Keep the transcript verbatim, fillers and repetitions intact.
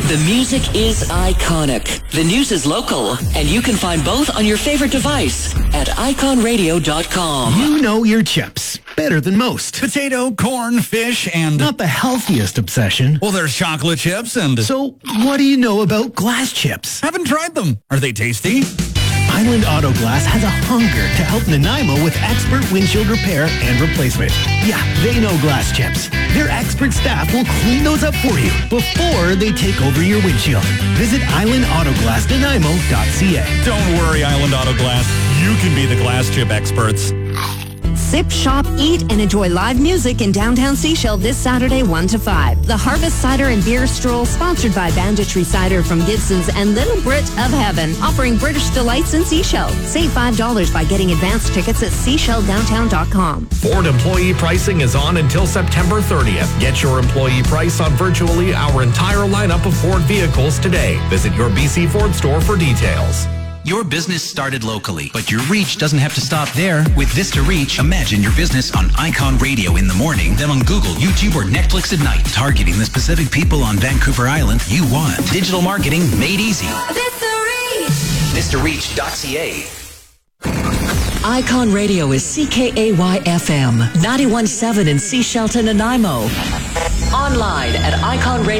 The music is iconic. The news is local. And you can find both on your favorite device at icon radio dot com. You know your chips better than most. Potato, corn, fish, and... Not the healthiest obsession. Well, there's chocolate chips and... So, what do you know about glass chips? Haven't tried them. Are they tasty? Island Auto Glass has a hunger to help Nanaimo with expert windshield repair and replacement. Yeah, they know glass chips. Their expert staff will clean those up for you before they take over your windshield. Visit island auto glass nanaimo dot c a. Don't worry, Island Auto Glass. You can be the glass chip experts. Sip, shop, eat, and enjoy live music in downtown Sechelt this Saturday, one to five. The Harvest Cider and Beer Stroll, sponsored by Banditry Cider from Gibson's and Little Brit of Heaven, offering British delights in Sechelt. Save five dollars by getting advance tickets at sechelt downtown dot com. Ford employee pricing is on until September thirtieth. Get your employee price on virtually our entire lineup of Ford vehicles today. Visit your B C Ford store for details. Your business started locally, but your reach doesn't have to stop there. With Vista Reach, imagine your business on Icon Radio in the morning, then on Google, YouTube, or Netflix at night, targeting the specific people on Vancouver Island you want. Digital marketing made easy. Vista Reach! Vista Reach dot c a. Icon Radio is C K A Y F M, ninety-one point seven in Sechelt and Nanaimo. Online at icon radio.